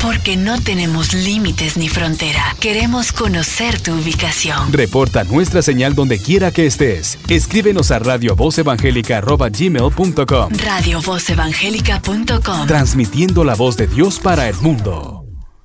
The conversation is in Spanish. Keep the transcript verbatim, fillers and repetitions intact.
Porque no tenemos límites ni frontera. Queremos conocer tu ubicación. Reporta nuestra señal donde quiera que estés. Escríbenos a radio voz evangélica arroba gmail punto com. radio voz evangélica punto com. Transmitiendo la voz de Dios para el mundo.